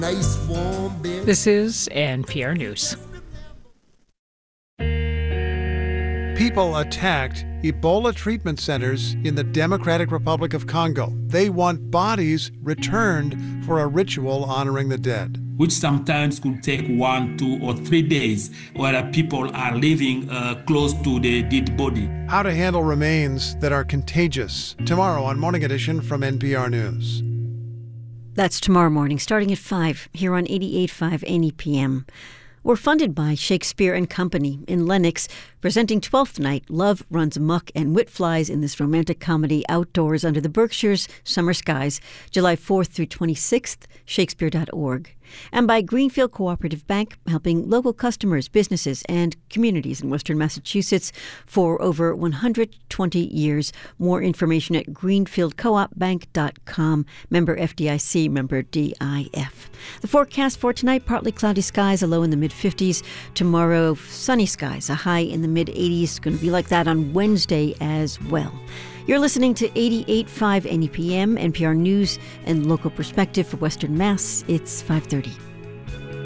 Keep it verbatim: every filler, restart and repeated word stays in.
Nice warm bed. This is N P R News. People attacked Ebola treatment centers in the Democratic Republic of Congo. They want bodies returned for a ritual honoring the dead, which sometimes could take one, two, or three days, where people are living uh, close to the dead body. How to handle remains that are contagious. Tomorrow on Morning Edition from N P R News. That's tomorrow morning, starting at five, here on eighty-eight point five N E P M. We're funded by Shakespeare and Company in Lenox, presenting Twelfth Night, Love Runs Amok, and Wit Flies in this romantic comedy outdoors under the Berkshires' summer skies, July fourth through twenty-sixth, shakespeare dot org. And by Greenfield Cooperative Bank, helping local customers, businesses, and communities in Western Massachusetts for over one hundred twenty years. More information at greenfield coop bank dot com. Member F D I C, member D I F. The forecast for tonight, partly cloudy skies, a low in the mid-fifties. Tomorrow, sunny skies, a high in the mid-eighties. Going to be like that on Wednesday as well. You're listening to eighty-eight point five N E P M, N P R News and Local Perspective for Western Mass. It's five thirty.